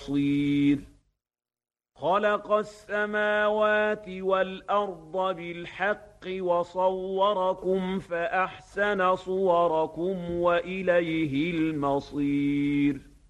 بصير خلق السماوات والأرض بالحق وصوركم فأحسن صوركم وإليه المصير